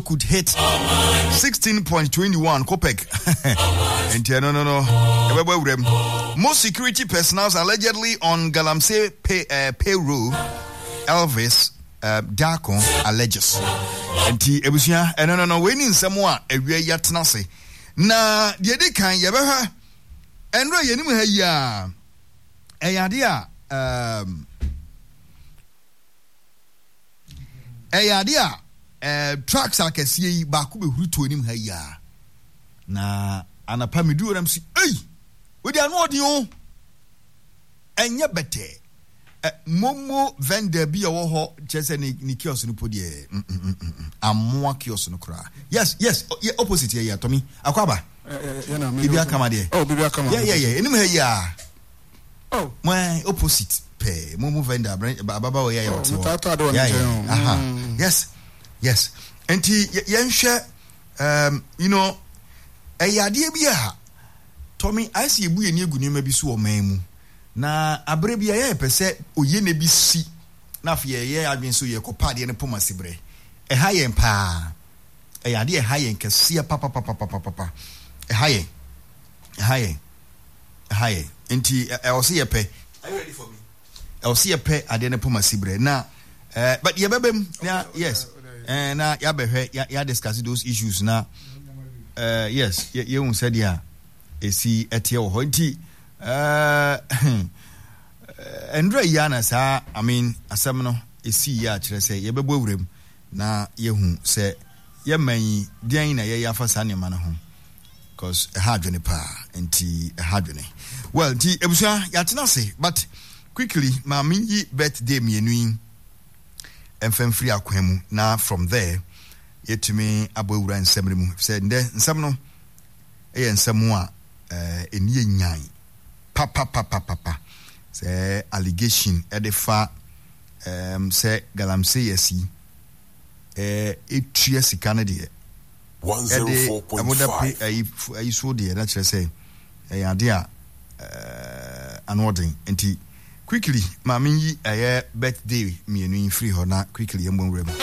could hit 16.21 Kopek. And no. Most security personnel allegedly on Galamsey payroll. Elvis Darko alleges. And Ebusia no winning someone a real yatnase. Na the other kind yabaha and Ray ya Eyadia tracks akesi baako be huruto anim ha ya na anapa medu ram si we dey no odi o enye bete momo vendor bi owo ho chese ni kiosk no podie amwa kiosk no kra yes opposite here Tommy akwaba bibi akama de bibi akama yeah enim ha ya my opposite pay momo vendor baba we ya yes enti yenhwe eyade bia Tommy I see ebu ye ni egu nema bi so o man mu na abre bia ye pese oye na bi si na afie ye adwen so ye kopade ne poma sibre ha yen pa eyade ha yen kese papa ha yen enti I say ye pe are you ready for me I say ye pe ade ne poma sibre na but ye bebem yes na ya behwe ya discuss those issues na yes ye won said ya esi etie wo ho nti Andrea yana sa I mean asem no esi ya kire se ye bebo awurem na ye hu se ye man dian na ye yafa sa ne ma no ho because hadwene pa nti hadwene well nti ebusa ya tena se but quickly ma minyi birthday mienu free akwemu na from there yetumi abowura nsem mu say nde nsem no nsem a eni nyan papa say allegation edefa say Galamsey yesi etua sika na de 104.5 ayi so de na kire say ade a anodin enti quickly ma minyi birthday mienu free ho na quickly yembonwura mu